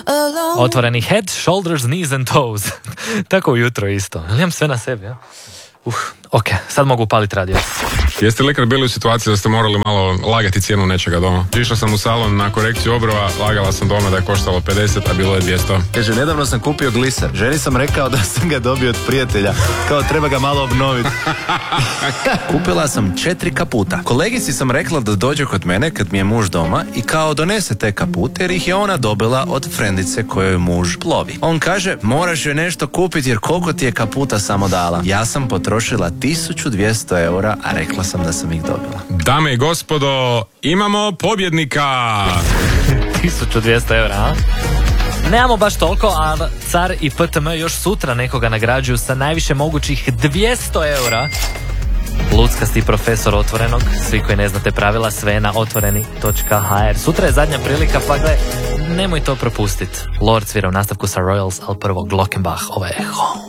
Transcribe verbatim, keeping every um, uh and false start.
Otvoreni head, shoulders, knees and toes. Tako ujutro isto. Imam sve na sebi, ja? Uh, ok, sad mogu upaliti radio. Jeste li ikad bili u situaciji da ste morali malo lagati cijenu nečega doma? Išla sam u salon na korekciju obrova, lagala sam doma da je koštalo pedeset, a bilo je dvjesto. Kaže, nedavno sam kupio gliser. Ženi sam rekao da sam ga dobio od prijatelja. Kao treba ga malo obnoviti. Kupila sam četiri kaputa. Kolegici sam rekla da dođe kod mene kad mi je muž doma i kao donese te kapute jer ih je ona dobila od frendice kojoj muž plovi. On kaže, moraš joj nešto kupiti jer koliko ti je kaputa samo dala. Ja sam potrošila tisuću dvjesto eura, a rekla sam da sam ih dobila. Dame i gospodo, imamo pobjednika! tisuću dvjesto eura, a? Nemamo baš toliko, a Car i P T M još sutra nekoga nagrađuju sa najviše mogućih dvjesto eura. Luckasti profesor Otvorenog, svi koji ne znate pravila, sve na otvoreni točka h r. Sutra je zadnja prilika, pa gle, nemoj to propustiti. Lord svira u nastavku sa Royals, ali prvo Glockenbach, ovo je Echo.